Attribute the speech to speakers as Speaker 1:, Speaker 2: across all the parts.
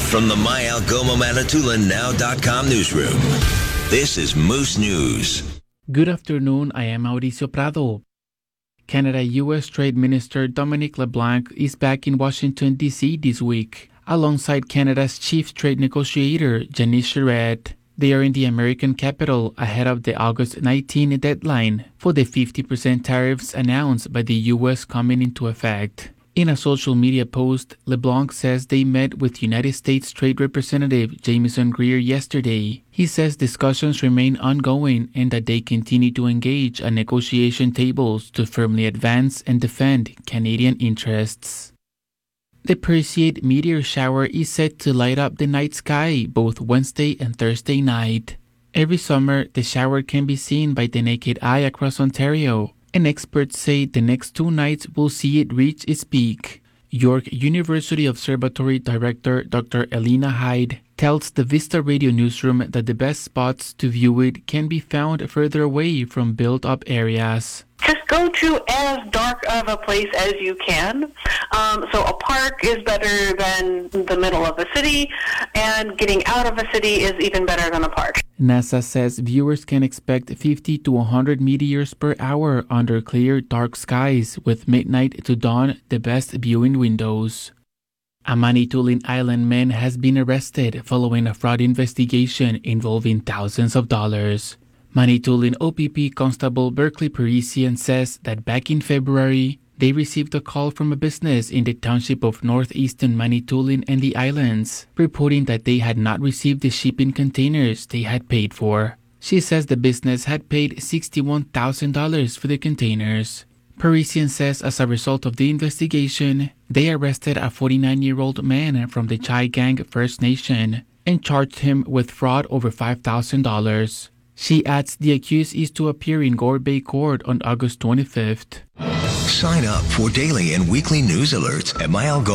Speaker 1: From the My Algoma Manitoulin Now.com newsroom, this is Moose News.
Speaker 2: Good afternoon, I am Mauricio Prado. Canada-U.S. Trade Minister Dominic LeBlanc is back in Washington, D.C. this week, alongside Canada's chief trade negotiator, Janice Charette. They are in the American capital ahead of the August 19 deadline for the 50% tariffs announced by the U.S. coming into effect. In a social media post, LeBlanc says they met with United States Trade Representative Jamieson Greer yesterday. He says discussions remain ongoing and that they continue to engage at negotiation tables to firmly advance and defend Canadian interests. The Perseid meteor shower is set to light up the night sky both Wednesday and Thursday night. Every summer, the shower can be seen by the naked eye across Ontario, and experts say the next 2 nights will see it reach its peak. York University Observatory Director Dr. Elena Hyde tells the Vista Radio newsroom that the best spots to view it can be found further away from built-up areas.
Speaker 3: Just go to as dark of a place as you can. So a park is better than the middle of a city, and getting out of a city is even better than a park.
Speaker 2: NASA says viewers can expect 50 to 100 meteors per hour under clear, dark skies, with midnight to dawn the best viewing windows. A Manitoulin Island man has been arrested following a fraud investigation involving thousands of dollars. Manitoulin OPP Constable Berkeley Parisian says that back in February, they received a call from a business in the township of northeastern Manitoulin and the islands, reporting that they had not received the shipping containers they had paid for. She says the business had paid $61,000 for the containers. Parisian says as a result of the investigation, they arrested a 49-year-old man from the Chai Gang First Nation and charged him with fraud over $5,000. She adds the accused is to appear in Gore Bay Court on August 25th.
Speaker 1: Sign up for daily and weekly news alerts at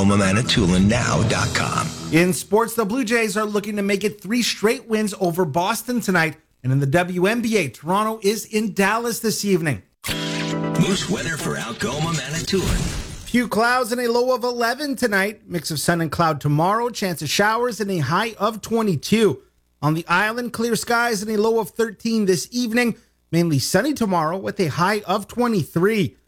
Speaker 1: myalgomamanitoulin.now.com.
Speaker 4: In sports, the Blue Jays are looking to make it 3 straight wins over Boston tonight. And in the WNBA, Toronto is in Dallas this evening.
Speaker 1: Moose weather for Algoma Manitoulin.
Speaker 4: Few clouds and a low of 11 tonight. Mix of sun and cloud tomorrow. Chance of showers and a high of 22. On the island, clear skies and a low of 13 this evening. Mainly sunny tomorrow with a high of 23.